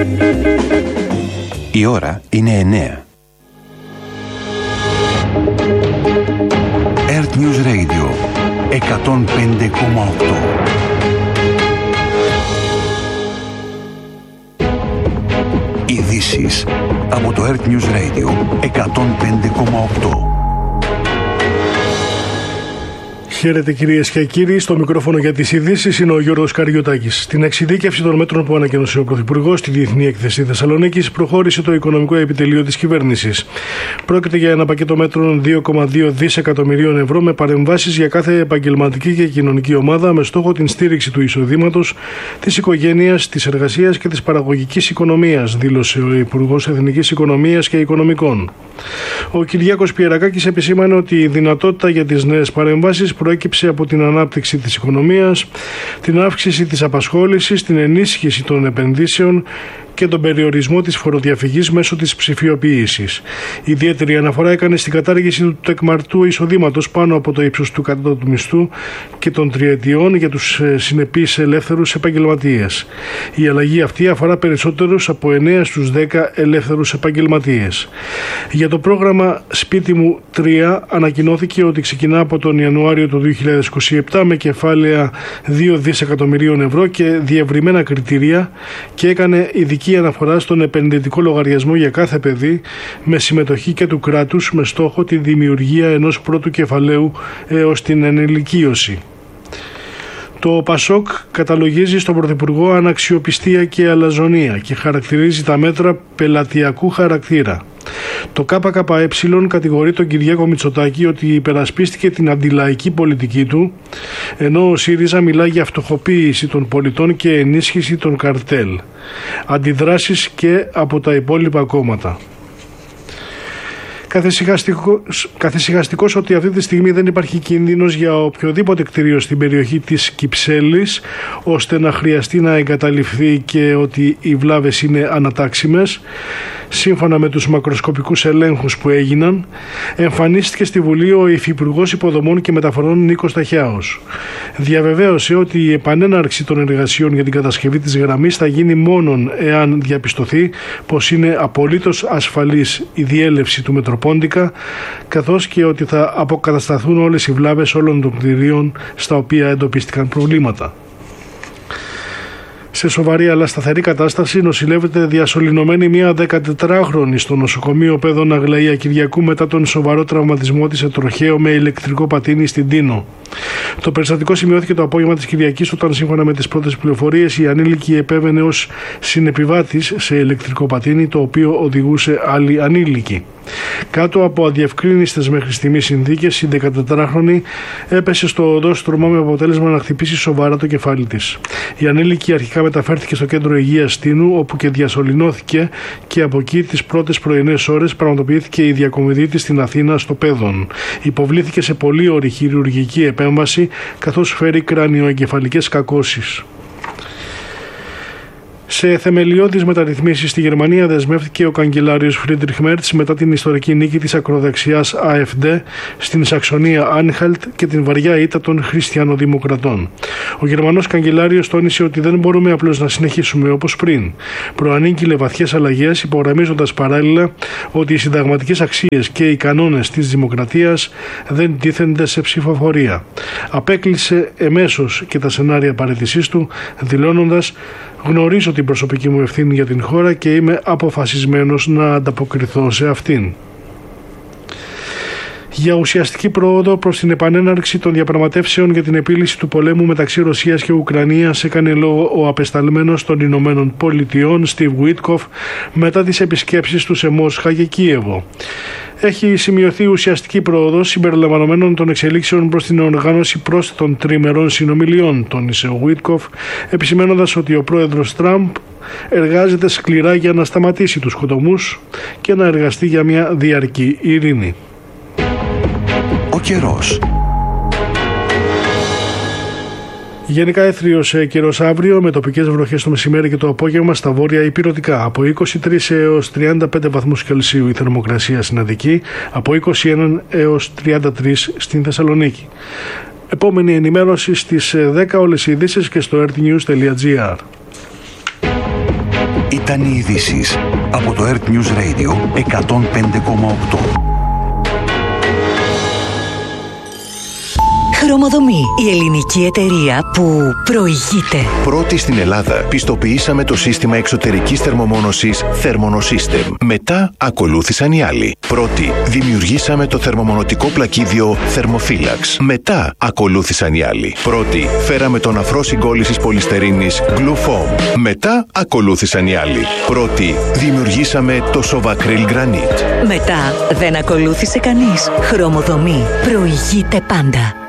Η ώρα είναι 9. Earth News Radio 105,8. Ειδήσεις από το Earth News Radio 105,8. Χαίρετε κυρίες και κύριοι, στο μικρόφωνο για τις ειδήσεις είναι ο Γιώργος Καριωτάκης. Στην εξειδίκευση των μέτρων που ανακοίνωσε ο Πρωθυπουργός στη Διεθνή Έκθεση Θεσσαλονίκης προχώρησε το οικονομικό επιτελείο της κυβέρνησης. Πρόκειται για ένα πακέτο μέτρων 2,2 δισεκατομμυρίων ευρώ με παρεμβάσεις για κάθε επαγγελματική και κοινωνική ομάδα με στόχο την στήριξη του εισοδήματος, της οικογένειας, της εργασίας και της παραγωγικής οικονομίας, δήλωσε ο Υπουργός Εθνικής Οικονομίας και Οικονομικών. Ο Κυριάκος Πιερακάκης επισήμανε ότι η δυνατότητα για τις νέες παρεμβάσεις προέκυψε από την ανάπτυξη της οικονομίας, την αύξηση της απασχόλησης, την ενίσχυση των επενδύσεων και τον περιορισμό της φοροδιαφυγής μέσω της ψηφιοποίησης. Ιδιαίτερη αναφορά έκανε στην κατάργηση του τεκμαρτού εισοδήματος πάνω από το ύψος του κατώτατου μισθού και των τριετιών για τους συνεπείς ελεύθερους επαγγελματίες. Η αλλαγή αυτή αφορά περισσότερους από 9 στους 10 ελεύθερους επαγγελματίες. Για το πρόγραμμα Σπίτι μου 3 ανακοινώθηκε ότι ξεκινά από τον Ιανουάριο του 2027 με κεφάλαια 2 δισεκατομμυρίων ευρώ και διευρυμένα κριτήρια και έκανε ειδική αναφορά στον επενδυτικό λογαριασμό για κάθε παιδί με συμμετοχή και του κράτους με στόχο τη δημιουργία ενός πρώτου κεφαλαίου έως την ενηλικίωση. Το ΠΑΣΟΚ καταλογίζει στον Πρωθυπουργό αναξιοπιστία και αλαζονία και χαρακτηρίζει τα μέτρα πελατειακού χαρακτήρα. Το ΚΚΕ κατηγορεί τον Κυριάκο Μητσοτάκη ότι υπερασπίστηκε την αντιλαϊκή πολιτική του, ενώ ο ΣΥΡΙΖΑ μιλά για φτωχοποίηση των πολιτών και ενίσχυση των καρτέλ. Αντιδράσεις και από τα υπόλοιπα κόμματα. Καθησυχαστικός ότι αυτή τη στιγμή δεν υπάρχει κίνδυνος για οποιοδήποτε κτίριο στην περιοχή της Κυψέλης ώστε να χρειαστεί να εγκαταλειφθεί και ότι οι βλάβες είναι ανατάξιμες. Σύμφωνα με τους μακροσκοπικούς ελέγχους που έγιναν, εμφανίστηκε στη Βουλή ο Υφυπουργός Υποδομών και Μεταφορών Νίκος Ταχιάος. Διαβεβαίωσε ότι η επανέναρξη των εργασιών για την κατασκευή της γραμμής θα γίνει μόνον εάν διαπιστωθεί πως είναι απολύτως ασφαλής η διέλευση του Μετροπόντικα, καθώς και ότι θα αποκατασταθούν όλες οι βλάβες όλων των κτηρίων στα οποία εντοπίστηκαν προβλήματα. Σε σοβαρή αλλά σταθερή κατάσταση νοσηλεύεται διασωληνωμένη μια 14χρονη στο νοσοκομείο Πέδων Αγλαία Κυριακού μετά τον σοβαρό τραυματισμό της σε τροχαίο με ηλεκτρικό πατίνι στην Τίνο. Το περιστατικό σημειώθηκε το απόγευμα της Κυριακής όταν σύμφωνα με τις πρώτες πληροφορίες η ανήλικη επέβαινε ως συνεπιβάτης σε ηλεκτρικό πατίνι το οποίο οδηγούσε άλλη ανήλικη. Κάτω από αδιευκρίνιστες μέχρι στιγμής συνθήκες, η 14χρονη έπεσε στο οδόστρωμα με αποτέλεσμα να χτυπήσει σοβαρά το κεφάλι της. Η ανήλικη αρχικά μεταφέρθηκε στο κέντρο υγείας Τίνου, όπου και διασωληνώθηκε και από εκεί τις πρώτες πρωινές ώρες πραγματοποιήθηκε η διακομιδή της στην Αθήνα στο Πέδον. Υποβλήθηκε σε πολύωρη χειρουργική επέμβαση, καθώς φέρει κρανιοεγκεφαλικές κακώσεις. Σε θεμελιώδεις μεταρρυθμίσεις στη Γερμανία δεσμεύτηκε ο καγκελάριος Φρίντριχ Μέρτς μετά την ιστορική νίκη της ακροδεξιάς AfD στην Σαξονία Άνχαλτ και την βαριά ήττα των χριστιανοδημοκρατών. Ο Γερμανός καγκελάριος τόνισε ότι δεν μπορούμε απλώς να συνεχίσουμε όπως πριν. Προανήγγειλε βαθιές αλλαγές, υπογραμμίζοντας παράλληλα ότι οι συνταγματικές αξίες και οι κανόνες της δημοκρατίας δεν τίθενται σε ψηφοφορία. Απέκλεισε εμέσως και τα σενάρια παραιτησής του, δηλώνοντας: «Γνωρίζω την προσωπική μου ευθύνη για την χώρα και είμαι αποφασισμένος να ανταποκριθώ σε αυτήν». Για ουσιαστική πρόοδο προς την επανέναρξη των διαπραγματεύσεων για την επίλυση του πολέμου μεταξύ Ρωσίας και Ουκρανίας έκανε λόγο ο απεσταλμένος των Ηνωμένων Πολιτειών Στιβ Βίτκοφ μετά τις επισκέψεις του σε Μόσχα και Κίεβο. Έχει σημειωθεί ουσιαστική πρόοδος συμπεριλαμβανομένων των εξελίξεων προς την οργάνωση πρόσθετων τριμερών συνομιλιών, τόνισε ο Βίτκοφ, επισημένοντας ότι ο πρόεδρος Τραμπ εργάζεται σκληρά για να σταματήσει τους σκοτωμούς και να εργαστεί για μια διαρκή ειρήνη. Ο καιρός. Γενικά έθριος καιρός αύριο με τοπικές βροχές το μεσημέρι και το απόγευμα στα βόρεια ηπειρωτικά. Από 23 έως 35 βαθμούς Κελσίου η θερμοκρασία στην Αττική, από 21 έως 33 στην Θεσσαλονίκη. Επόμενη ενημέρωση στις 10 όλες οι ειδήσεις και στο earthnews.gr. Ήταν οι ειδήσεις από το Earth News Radio 105,8. Χρωμοδομή, η ελληνική εταιρεία που προηγείται. Πρώτη στην Ελλάδα πιστοποιήσαμε το σύστημα εξωτερικής θερμομόνωσης Thermonosystem. Μετά ακολούθησαν οι άλλοι. Πρώτη δημιουργήσαμε το θερμομονωτικό πλακίδιο Thermophilax. Μετά ακολούθησαν οι άλλοι. Πρώτη φέραμε τον αφρό συγκόλλησης πολυστερίνης Glufoam. Μετά ακολούθησαν οι άλλοι. Πρώτη δημιουργήσαμε το Sovacryl Granite. Μετά δεν ακολούθησε κανείς. Χρωμοδομή, προηγείται πάντα.